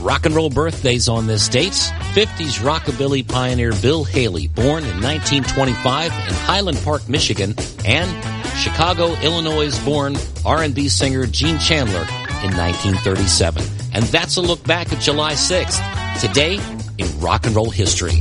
rock and roll birthdays on this date. 50s rockabilly pioneer Bill Haley, born in 1925 in Highland Park, Michigan, and Chicago, Illinois-born R&B singer Gene Chandler in 1937. And that's a look back at July 6th, today in rock and roll history.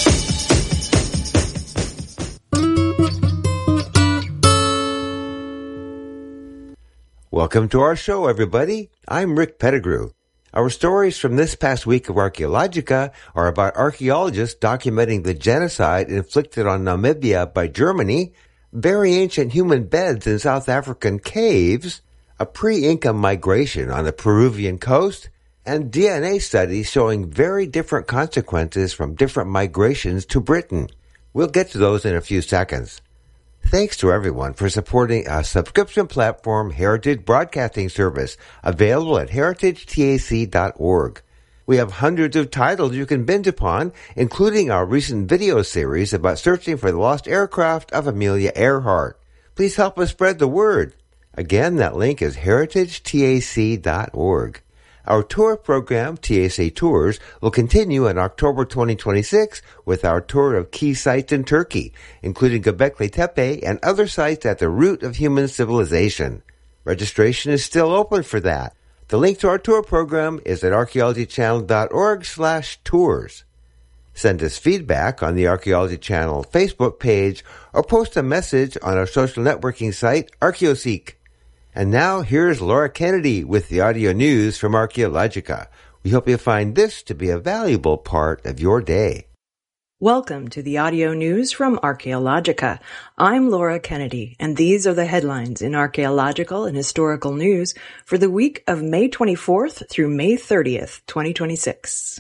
Welcome to our show, everybody. I'm Rick Pettigrew. Our stories from this past week of Archaeologica are about archaeologists documenting the genocide inflicted on Namibia by Germany, very ancient human beds in South African caves, a pre-Inca migration on the Peruvian coast, and DNA studies showing very different consequences from different migrations to Britain. We'll get to those in a few seconds. Thanks to everyone for supporting a subscription platform Heritage Broadcasting Service available at heritagetac.org. We have hundreds of titles you can binge upon, including our recent video series about searching for the lost aircraft of Amelia Earhart. Please help us spread the word. Again, that link is heritagetac.org. Our tour program, TSA Tours, will continue in October 2026 with our tour of key sites in Turkey, including Göbekli Tepe and other sites at the root of human civilization. Registration is still open for that. The link to our tour program is at archaeologychannel.org/tours. Send us feedback on the Archaeology Channel Facebook page or post a message on our social networking site, Archaeoseek. And now, here's Laura Kennedy with the audio news from Archaeologica. We hope you find this to be a valuable part of your day. Welcome to the audio news from Archaeologica. I'm Laura Kennedy, and these are the headlines in archaeological and historical news for the week of May 24th through May 30th, 2026.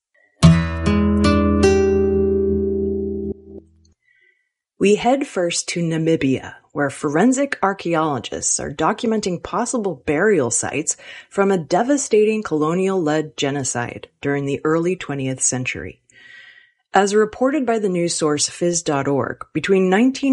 We head first to Namibia, where forensic archaeologists are documenting possible burial sites from a devastating colonial-led genocide during the early 20th century. As reported by the news source Phys.org, between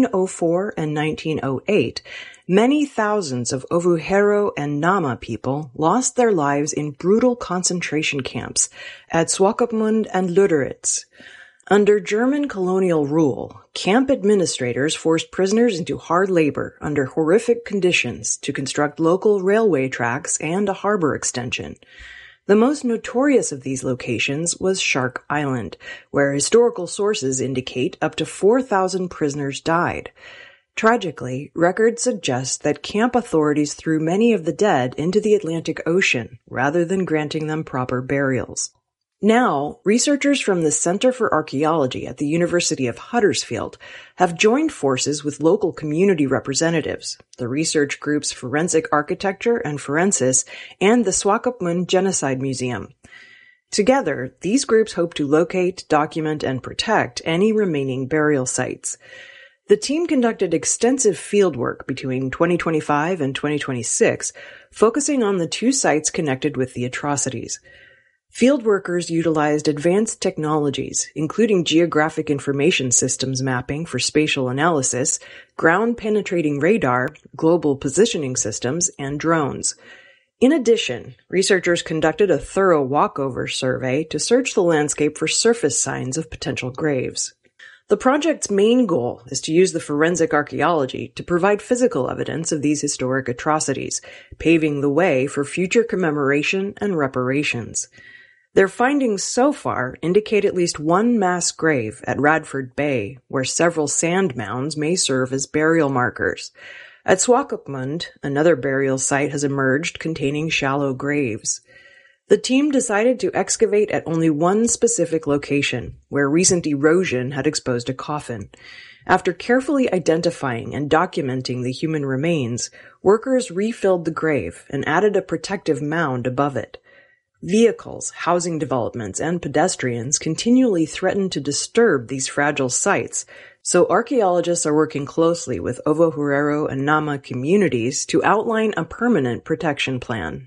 1904 and 1908, many thousands of Ovuhero and Nama people lost their lives in brutal concentration camps at Swakopmund and Lüderitz. Under German colonial rule, camp administrators forced prisoners into hard labor under horrific conditions to construct local railway tracks and a harbor extension. The most notorious of these locations was Shark Island, where historical sources indicate up to 4,000 prisoners died. Tragically, records suggest that camp authorities threw many of the dead into the Atlantic Ocean rather than granting them proper burials. Now, researchers from the Center for Archaeology at the University of Huddersfield have joined forces with local community representatives, the research groups Forensic Architecture and Forensis, and the Swakopmund Genocide Museum. Together, these groups hope to locate, document, and protect any remaining burial sites. The team conducted extensive fieldwork between 2025 and 2026, focusing on the two sites connected with the atrocities. Field workers utilized advanced technologies, including geographic information systems mapping for spatial analysis, ground-penetrating radar, global positioning systems, and drones. In addition, researchers conducted a thorough walkover survey to search the landscape for surface signs of potential graves. The project's main goal is to use the forensic archaeology to provide physical evidence of these historic atrocities, paving the way for future commemoration and reparations. Their findings so far indicate at least one mass grave at Radford Bay, where several sand mounds may serve as burial markers. At Swakopmund, another burial site has emerged containing shallow graves. The team decided to excavate at only one specific location, where recent erosion had exposed a coffin. After carefully identifying and documenting the human remains, workers refilled the grave and added a protective mound above it. Vehicles, housing developments, and pedestrians continually threaten to disturb these fragile sites, so archaeologists are working closely with Ovuhero and Nama communities to outline a permanent protection plan.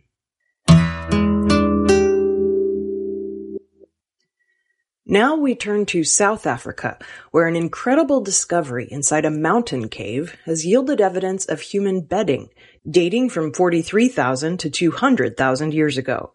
Now we turn to South Africa, where an incredible discovery inside a mountain cave has yielded evidence of human bedding, dating from 43,000 to 200,000 years ago.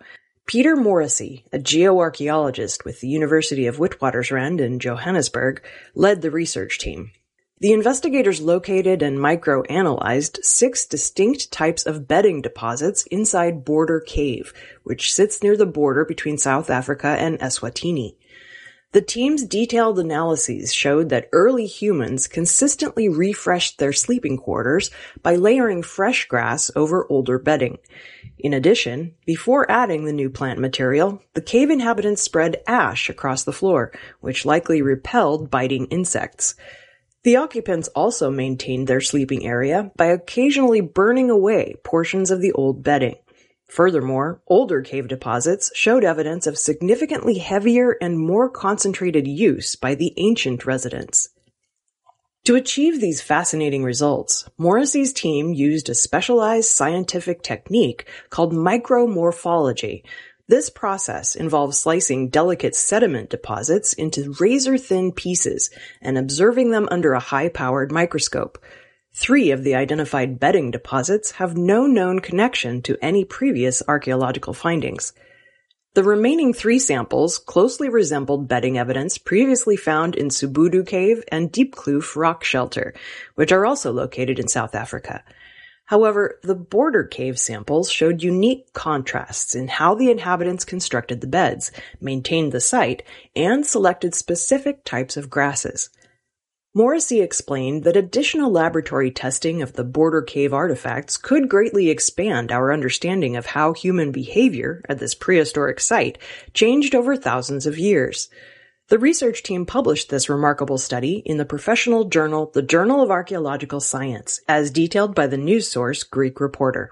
Peter Morrissey, a geoarchaeologist with the University of Witwatersrand in Johannesburg, led the research team. The investigators located and microanalyzed 6 distinct types of bedding deposits inside Border Cave, which sits near the border between South Africa and Eswatini. The team's detailed analyses showed that early humans consistently refreshed their sleeping quarters by layering fresh grass over older bedding. In addition, before adding the new plant material, the cave inhabitants spread ash across the floor, which likely repelled biting insects. The occupants also maintained their sleeping area by occasionally burning away portions of the old bedding. Furthermore, older cave deposits showed evidence of significantly heavier and more concentrated use by the ancient residents. To achieve these fascinating results, Morrissey's team used a specialized scientific technique called micromorphology. This process involves slicing delicate sediment deposits into razor-thin pieces and observing them under a high-powered microscope. 3 of the identified bedding deposits have no known connection to any previous archaeological findings. The remaining 3 samples closely resembled bedding evidence previously found in Subudu Cave and Diepkloof rock shelter, which are also located in South Africa. However, the Border Cave samples showed unique contrasts in how the inhabitants constructed the beds, maintained the site, and selected specific types of grasses. Morrissey explained that additional laboratory testing of the Border Cave artifacts could greatly expand our understanding of how human behavior at this prehistoric site changed over thousands of years. The research team published this remarkable study in the professional journal, the Journal of Archaeological Science, as detailed by the news source Greek Reporter.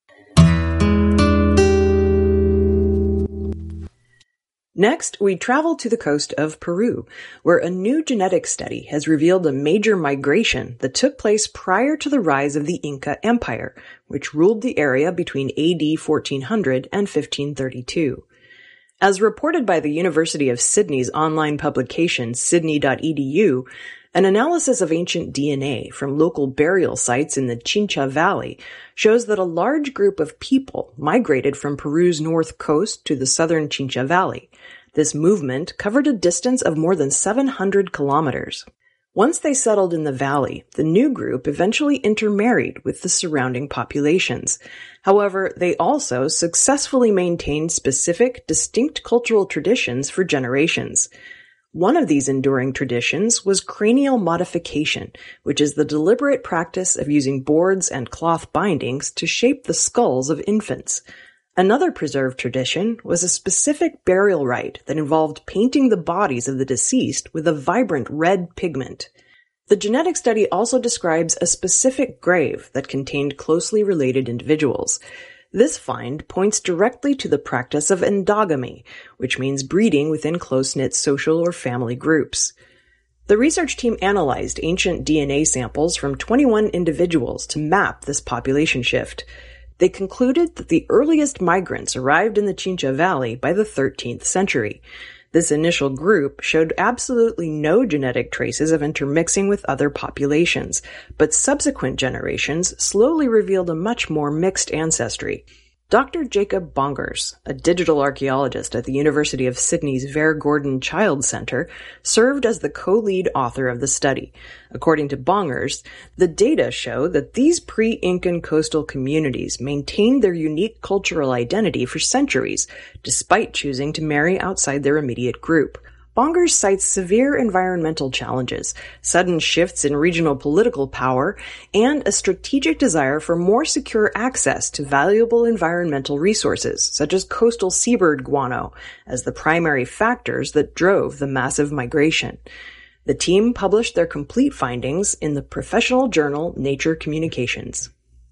Next, we travel to the coast of Peru, where a new genetic study has revealed a major migration that took place prior to the rise of the Inca Empire, which ruled the area between AD 1400 and 1532. As reported by the University of Sydney's online publication, sydney.edu, an analysis of ancient DNA from local burial sites in the Chincha Valley shows that a large group of people migrated from Peru's north coast to the southern Chincha Valley. This movement covered a distance of more than 700 kilometers. Once they settled in the valley, the new group eventually intermarried with the surrounding populations. However, they also successfully maintained specific, distinct cultural traditions for generations. One of these enduring traditions was cranial modification, which is the deliberate practice of using boards and cloth bindings to shape the skulls of infants. Another preserved tradition was a specific burial rite that involved painting the bodies of the deceased with a vibrant red pigment. The genetic study also describes a specific grave that contained closely related individuals. This find points directly to the practice of endogamy, which means breeding within close-knit social or family groups. The research team analyzed ancient DNA samples from 21 individuals to map this population shift. They concluded that the earliest migrants arrived in the Chincha Valley by the 13th century. This initial group showed absolutely no genetic traces of intermixing with other populations, but subsequent generations slowly revealed a much more mixed ancestry. Dr. Jacob Bongers, a digital archaeologist at the University of Sydney's Vere Gordon Child Centre, served as the co-lead author of the study. According to Bongers, the data show that these pre-Incan coastal communities maintained their unique cultural identity for centuries, despite choosing to marry outside their immediate group. Bongers cites severe environmental challenges, sudden shifts in regional political power, and a strategic desire for more secure access to valuable environmental resources, such as coastal seabird guano, as the primary factors that drove the massive migration. The team published their complete findings in the professional journal Nature Communications.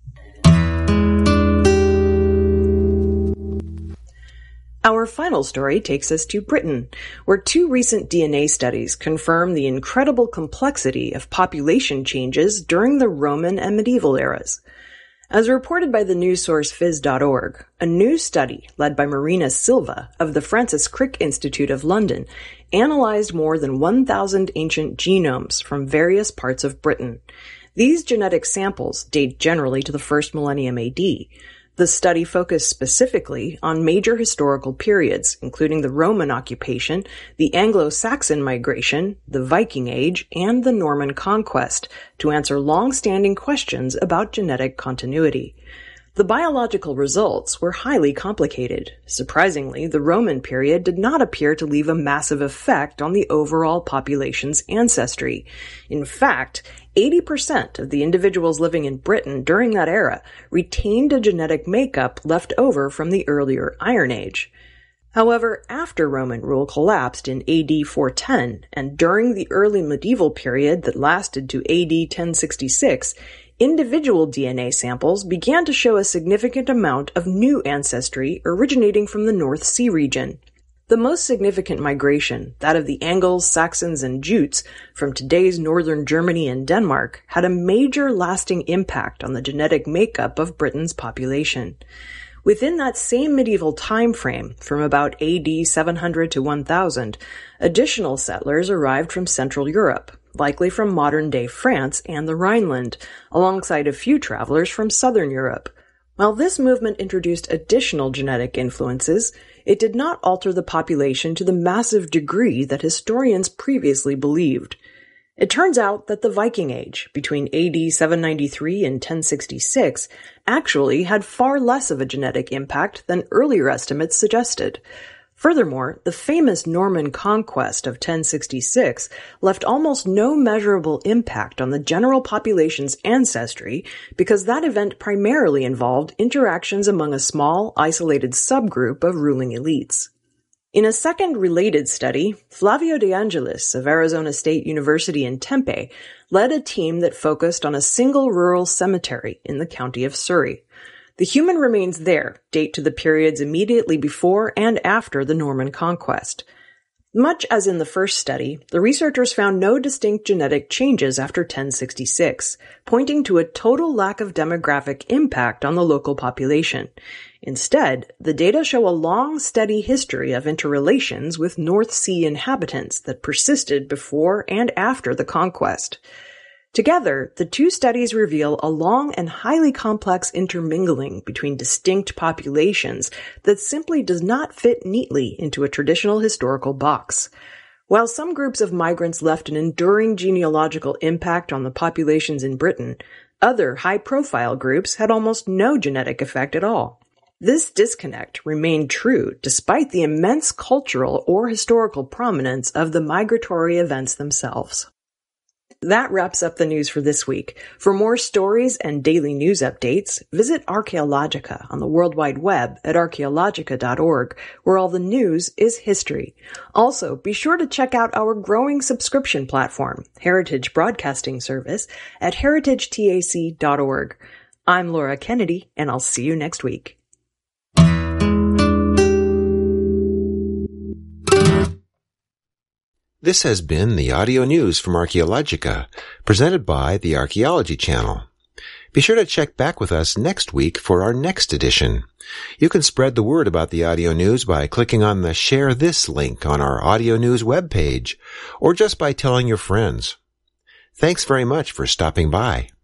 Our final story takes us to Britain, where 2 recent DNA studies confirm the incredible complexity of population changes during the Roman and medieval eras. As reported by the news source phys.org, a new study led by Marina Silva of the Francis Crick Institute of London analyzed more than 1,000 ancient genomes from various parts of Britain. These genetic samples date generally to the first millennium AD. The study focused specifically on major historical periods, including the Roman occupation, the Anglo-Saxon migration, the Viking Age, and the Norman conquest, to answer long-standing questions about genetic continuity. The biological results were highly complicated. Surprisingly, the Roman period did not appear to leave a massive effect on the overall population's ancestry. In fact, 80% of the individuals living in Britain during that era retained a genetic makeup left over from the earlier Iron Age. However, after Roman rule collapsed in AD 410 and during the early medieval period that lasted to AD 1066, individual DNA samples began to show a significant amount of new ancestry originating from the North Sea region. The most significant migration, that of the Angles, Saxons, and Jutes from today's northern Germany and Denmark, had a major lasting impact on the genetic makeup of Britain's population. Within that same medieval time frame, from about AD 700 to 1000, additional settlers arrived from Central Europe, likely from modern-day France and the Rhineland, alongside a few travelers from southern Europe. While this movement introduced additional genetic influences, it did not alter the population to the massive degree that historians previously believed. It turns out that the Viking Age, between AD 793 and 1066, actually had far less of a genetic impact than earlier estimates suggested. Furthermore, the famous Norman conquest of 1066 left almost no measurable impact on the general population's ancestry because that event primarily involved interactions among a small, isolated subgroup of ruling elites. In a second related study, Flavio De Angelis of Arizona State University in Tempe led a team that focused on a single rural cemetery in the county of Surrey. The human remains there date to the periods immediately before and after the Norman conquest. Much as in the first study, the researchers found no distinct genetic changes after 1066, pointing to a total lack of demographic impact on the local population. Instead, the data show a long, steady history of interrelations with North Sea inhabitants that persisted before and after the conquest. Together, the two studies reveal a long and highly complex intermingling between distinct populations that simply does not fit neatly into a traditional historical box. While some groups of migrants left an enduring genealogical impact on the populations in Britain, other high-profile groups had almost no genetic effect at all. This disconnect remained true despite the immense cultural or historical prominence of the migratory events themselves. That wraps up the news for this week. For more stories and daily news updates, visit Archaeologica on the World Wide Web at archaeologica.org, where all the news is history. Also, be sure to check out our growing subscription platform, Heritage Broadcasting Service, at heritagetac.org. I'm Laura Kennedy, and I'll see you next week. This has been the audio news from Archaeologica, presented by the Archaeology Channel. Be sure to check back with us next week for our next edition. You can spread the word about the audio news by clicking on the Share This link on our audio news webpage, or just by telling your friends. Thanks very much for stopping by.